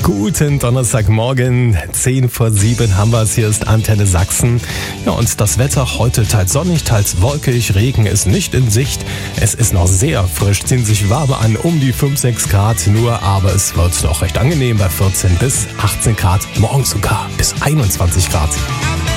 Guten Donnerstagmorgen, 6:10 haben wir es. Hier ist Antenne Sachsen. Ja, und das Wetter heute teils sonnig, teils wolkig. Regen ist nicht in Sicht. Es ist noch sehr frisch, ziehen sich warme an, um die 5-6 Grad nur. Aber es wird noch recht angenehm bei 14 bis 18 Grad. Morgen sogar bis 21 Grad.